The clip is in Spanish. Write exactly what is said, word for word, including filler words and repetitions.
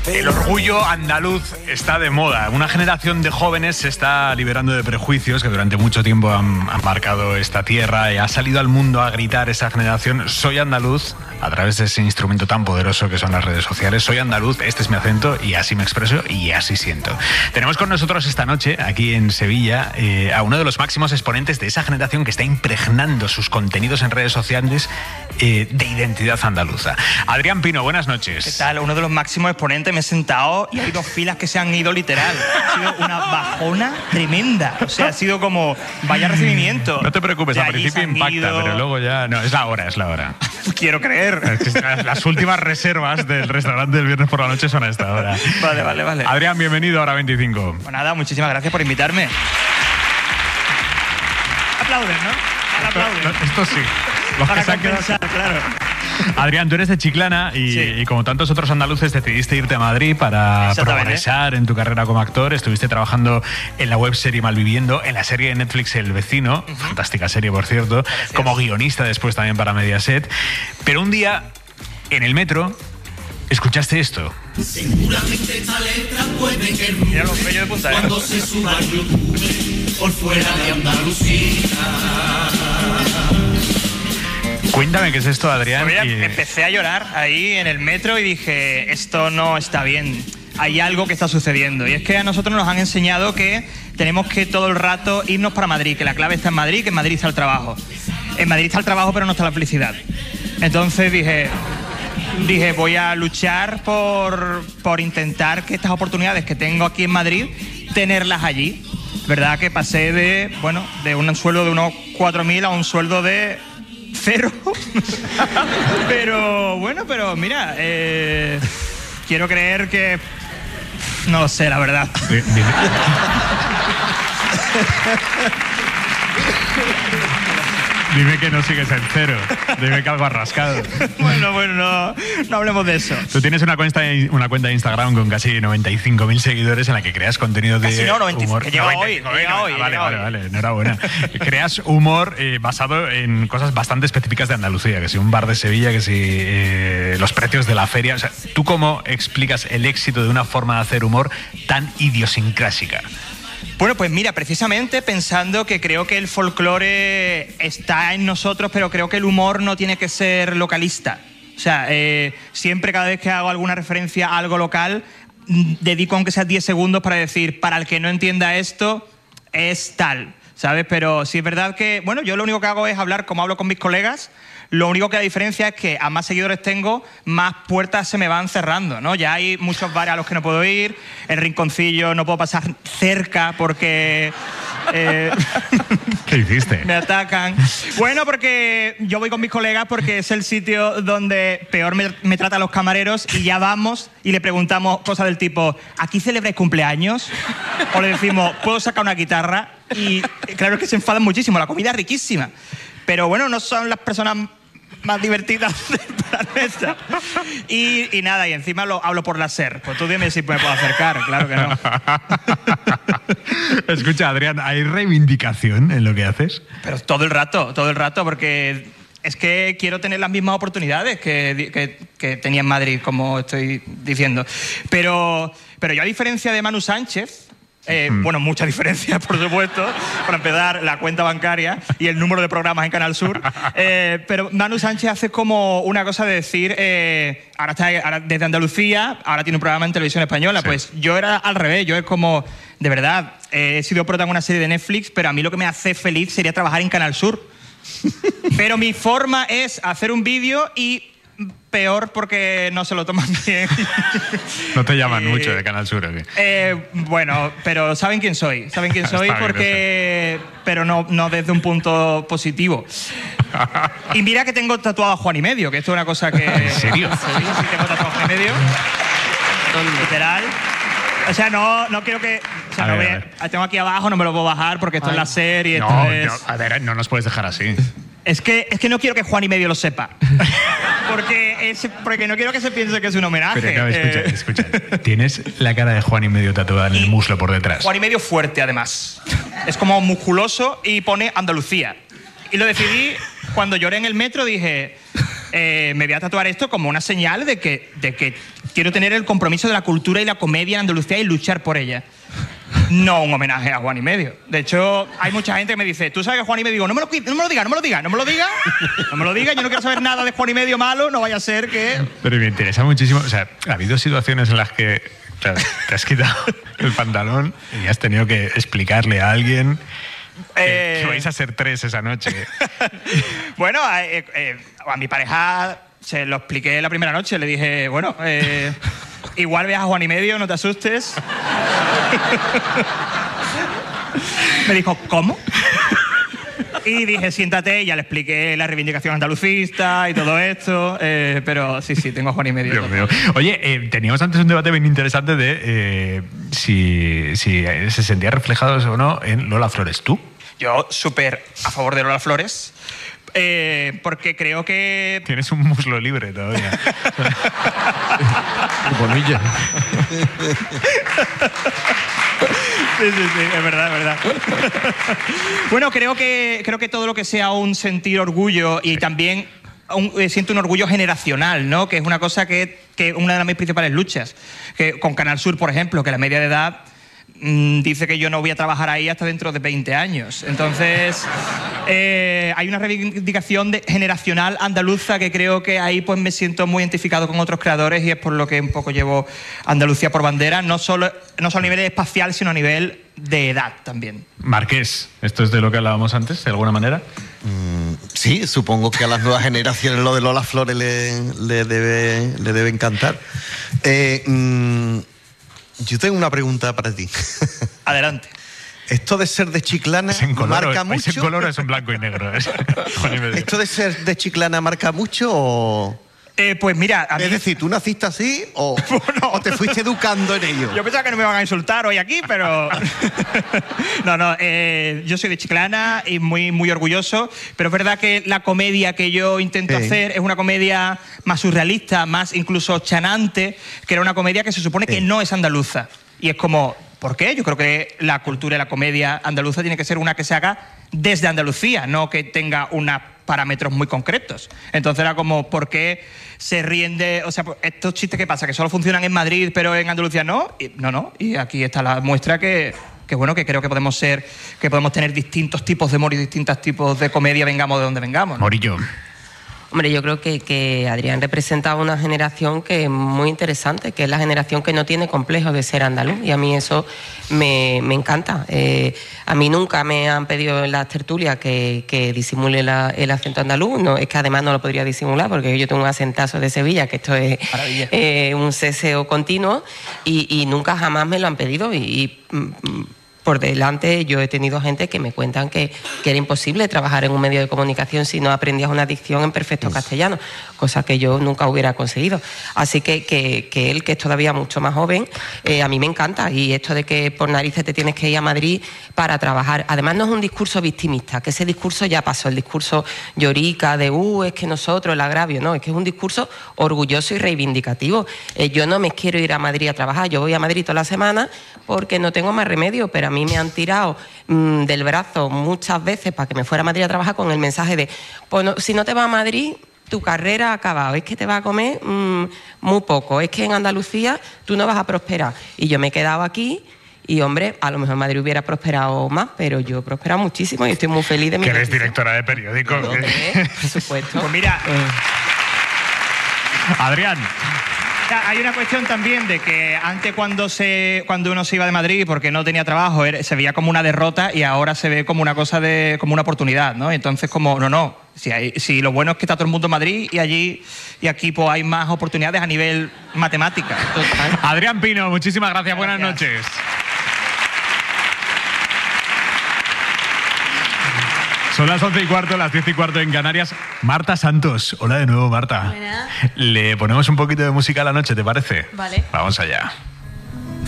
El orgullo andaluz está de moda. Una generación de jóvenes se está liberando de prejuicios que durante mucho tiempo han, han marcado esta tierra y ha salido al mundo a gritar esa generación: soy andaluz, a través de ese instrumento tan poderoso que son las redes sociales. Soy andaluz, este es mi acento y así me expreso y así siento. Tenemos con nosotros esta noche, aquí en Sevilla, eh, a uno de los máximos exponentes de esa generación que está impregnando sus contenidos en redes sociales eh, de identidad andaluza. Adrián Pino, buenas noches. ¿Qué tal? Uno de los máximos exponentes. Me he sentado y hay dos filas que se han ido literal. Ha sido una bajona tremenda. O sea, ha sido como vaya recibimiento. No te preocupes, al principio impacta, ido... pero luego ya... No, es la hora, es la hora. Quiero creer. Es que las últimas reservas del restaurante del viernes por la noche son a esta hora. Vale, vale, vale. Adrián, bienvenido a Hora veinticinco. Pues nada, muchísimas gracias por invitarme. Aplauden, ¿no? Aplauden. Esto, esto sí. Los Para que se han quedado... compensar, claro. Adrián, tú eres de Chiclana y, sí. y como tantos otros andaluces decidiste irte a Madrid para progresar en tu carrera como actor. Estuviste trabajando en la webserie Malviviendo, en la serie de Netflix El Vecino, uh-huh. Fantástica serie, por cierto, gracias. Como guionista después también para Mediaset. Pero un día, en el metro, escuchaste esto. Seguramente esta letra puede que Mira los bellos de Punta Arenas. Cuando se suba al YouTube por fuera de Andalucía. Cuéntame qué es esto, Adrián. Pues mira, y... empecé a llorar ahí en el metro y dije, esto no está bien. Hay algo que está sucediendo. Y es que a nosotros nos han enseñado que tenemos que todo el rato irnos para Madrid, que la clave está en Madrid, que en Madrid está el trabajo. En Madrid está el trabajo, pero no está la felicidad. Entonces dije, dije voy a luchar por, por intentar que estas oportunidades que tengo aquí en Madrid, tenerlas allí. ¿Verdad? Que pasé de, bueno, de un sueldo de unos cuatro mil a un sueldo de... cero. Pero bueno, pero mira, eh, quiero creer que... No lo sé, la verdad. Dime. Dime que no sigues en cero. Dime que algo has rascado. Bueno, bueno, no, no hablemos de eso. Tú tienes una cuenta, una cuenta de Instagram con casi noventa y cinco mil seguidores en la que creas contenido de casi no, noventa y cinco, humor. que llega hoy, noventa y cinco, llega hoy, Vale, llega vale, hoy. vale, enhorabuena. Creas humor eh, basado en cosas bastante específicas de Andalucía, que si un bar de Sevilla, que si eh, los precios de la feria. O sea, ¿tú cómo explicas el éxito de una forma de hacer humor tan idiosincrásica? Bueno, pues mira, precisamente pensando que creo que el folclore está en nosotros, pero creo que el humor no tiene que ser localista. O sea, eh, siempre cada vez que hago alguna referencia a algo local, dedico aunque sea diez segundos para decir, para el que no entienda esto, es tal, ¿sabes? Pero sí es verdad que, bueno, yo lo único que hago es hablar como hablo con mis colegas. Lo único que la diferencia es que a más seguidores tengo, más puertas se me van cerrando, ¿no? Ya hay muchos bares a los que no puedo ir, el rinconcillo no puedo pasar cerca porque... Eh, ¿Qué hiciste? Me atacan. Bueno, porque yo voy con mis colegas porque es el sitio donde peor me, me tratan los camareros y ya vamos y le preguntamos cosas del tipo, ¿aquí celebráis cumpleaños? O le decimos, ¿puedo sacar una guitarra? Y claro que se enfadan muchísimo, la comida es riquísima. Pero bueno, no son las personas más divertidas del planeta. Y, y nada, y encima lo hablo por la SER. Pues tú dime si me puedo acercar, claro que no. Escucha, Adrián, ¿hay reivindicación en lo que haces? Pero todo el rato, todo el rato, porque es que quiero tener las mismas oportunidades que, que, que tenía en Madrid, como estoy diciendo. Pero, pero yo, a diferencia de Manu Sánchez... Eh, mm. Bueno, mucha diferencia, por supuesto. Para empezar, la cuenta bancaria y el número de programas en Canal Sur. Eh, pero Manu Sánchez hace como una cosa de decir, eh, ahora está ahora desde Andalucía, ahora tiene un programa en televisión española. Sí. Pues yo era al revés, yo es como, de verdad, eh, he sido prota en una serie de Netflix, pero a mí lo que me hace feliz sería trabajar en Canal Sur. Pero mi forma es hacer un vídeo y... peor porque no se lo toman bien. No te llaman eh, mucho de Canal Sur, ¿o qué? Eh, bueno, pero saben quién soy. Saben quién soy porque... Pero no, no desde un punto positivo. Y mira que tengo tatuado a Juan y Medio, que esto es una cosa que... ¿En serio? Sí, sí tengo tatuado a Juan y Medio. Literal. O sea, no, no quiero que... O sea, a no ver, voy, a ver. Tengo aquí abajo, no me lo puedo bajar porque esto Ay. es la serie. Esto No, es... no, a ver, no nos puedes dejar así. Es que, es que no quiero que Juan y Medio lo sepa. Porque, es, porque no quiero que se piense que es un homenaje. Pero no, escucha, eh... escucha. Tienes la cara de Juan y Medio tatuada en el muslo por detrás. Juan y Medio fuerte, además. Es como musculoso y pone Andalucía. Y lo decidí cuando lloré en el metro, dije... Eh, me voy a tatuar esto como una señal de que, de que quiero tener el compromiso de la cultura y la comedia en Andalucía y luchar por ella. No un homenaje a Juan y Medio. De hecho, hay mucha gente que me dice, ¿tú sabes que Juan y Medio? Digo, no me lo, no me lo diga, no me lo diga, no me lo diga, no me lo diga, yo no quiero saber nada de Juan y Medio malo, no vaya a ser que... Pero me interesa muchísimo, o sea, ha habido situaciones en las que, claro, te has quitado el pantalón y has tenido que explicarle a alguien que, eh... que vais a ser tres esa noche. Bueno, eh, eh, a mi pareja se lo expliqué la primera noche, le dije, bueno, eh, igual veas a Juan y Medio, no te asustes. Me dijo, ¿cómo? Y dije, siéntate, y ya le expliqué la reivindicación andalucista y todo esto, eh, pero sí, sí, tengo a Juan y Medio. Dios mío. Oye, eh, teníamos antes un debate bien interesante de eh, si, si se sentía reflejados o no en Lola Flores. ¿Tú? Yo súper a favor de Lola Flores. Eh, porque creo que... Tienes un muslo libre todavía. Bonilla. Sí, sí, sí, es verdad, es verdad. Bueno, creo que, creo que todo lo que sea un sentir orgullo y sí. también un, eh, siento un orgullo generacional, ¿no? Que es una cosa que, que una de mis principales luchas. Que con Canal Sur, por ejemplo, que la media de edad mmm, dice que yo no voy a trabajar ahí hasta dentro de veinte años. Entonces... Eh, hay una reivindicación de, generacional andaluza que creo que ahí pues me siento muy identificado con otros creadores y es por lo que un poco llevo Andalucía por bandera, no solo, no solo a nivel espacial, sino a nivel de edad también. Marqués, ¿esto es de lo que hablábamos antes, de alguna manera? Mm, sí, supongo que a las nuevas generaciones lo de Lola Flores le, le, debe, le debe encantar. Eh, mm, yo tengo una pregunta para ti. Adelante. Esto de ser de Chiclana marca mucho. Es en color, es en blanco y negro. ¿Esto de ser de Chiclana marca mucho o...? Eh, pues mira... A mí... Es decir, ¿tú naciste así o, bueno, o te fuiste educando en ello? Yo pensaba que no me iban a insultar hoy aquí, pero... no, no, eh, yo soy de Chiclana y muy, muy orgulloso, pero es verdad que la comedia que yo intento sí. hacer es una comedia más surrealista, más incluso chanante, que era una comedia que se supone sí. que no es andaluza. Y es como... ¿Por qué? Yo creo que la cultura y la comedia andaluza tiene que ser una que se haga desde Andalucía, no que tenga unos parámetros muy concretos. Entonces era como, ¿por qué se ríen de...? O sea, estos chistes que pasa, que solo funcionan en Madrid, pero en Andalucía no. Y, no, no. Y aquí está la muestra que, que, bueno, que creo que podemos ser, que podemos tener distintos tipos de humor y distintos tipos de comedia, vengamos de donde vengamos, ¿no? Morillo. Hombre, yo creo que, que Adrián representa una generación que es muy interesante, que es la generación que no tiene complejo de ser andaluz, y a mí eso me, me encanta. Eh, a mí nunca me han pedido en las tertulias que, que disimule la, el acento andaluz, no, es que además no lo podría disimular porque yo tengo un acentazo de Sevilla, que esto es eh, un ceseo continuo, y, y nunca jamás me lo han pedido y... y por delante yo he tenido gente que me cuentan que, que era imposible trabajar en un medio de comunicación si no aprendías una dicción en perfecto castellano, cosa que yo nunca hubiera conseguido. Así que, que, que él, que es todavía mucho más joven, eh, a mí me encanta. Y esto de que por narices te tienes que ir a Madrid para trabajar, además no es un discurso victimista, que ese discurso ya pasó, el discurso llorica de, uh, es que nosotros, el agravio, no, es que es un discurso orgulloso y reivindicativo. Eh, yo no me quiero ir a Madrid a trabajar, yo voy a Madrid toda la semana porque no tengo más remedio, pero a mí me han tirado mmm, del brazo muchas veces para que me fuera a Madrid a trabajar con el mensaje de, pues no, si no te vas a Madrid, tu carrera ha acabado, es que te vas a comer mmm, muy poco, es que en Andalucía tú no vas a prosperar. Y yo me he quedado aquí y, hombre, a lo mejor Madrid hubiera prosperado más, pero yo he prosperado muchísimo y estoy muy feliz de mi... Que eres directora de periódico. No, ¿eh? Por supuesto. Pues mira... Eh. Adrián. Hay una cuestión también de que antes cuando se cuando uno se iba de Madrid porque no tenía trabajo era, se veía como una derrota y ahora se ve como una cosa de como una oportunidad, ¿no? Entonces como no no si, hay, si lo bueno es que está todo el mundo en Madrid y allí y aquí pues hay más oportunidades a nivel matemática. Adrián Pino, muchísimas gracias, gracias. Buenas noches. Son las once y cuarto, las diez y cuarto en Canarias. Marta Santos. Hola de nuevo, Marta. Buena. Le ponemos un poquito de música a la noche, ¿te parece? Vale. Vamos allá.